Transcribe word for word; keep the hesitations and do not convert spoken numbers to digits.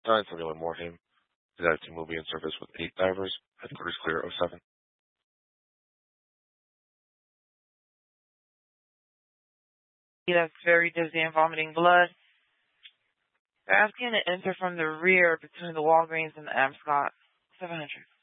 nine seventy-one Morhaime. That team will be in service with eight divers. Headquarters clear oh seven. That's very dizzy and vomiting blood. They're asking to enter from the rear between the Walgreens and the Amscot. seven hundred.